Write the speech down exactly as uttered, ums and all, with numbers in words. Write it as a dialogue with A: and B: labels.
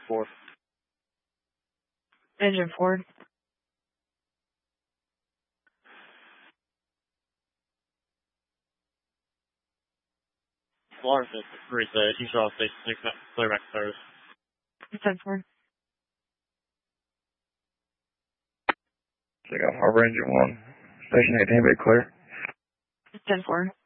A: four.
B: Engine Ford.
A: Florida three, uh, East Charlotte Station six, clear back to service.
B: ten four.
C: Take off Harbor Engine one. Station eighteen, be clear.
B: ten four.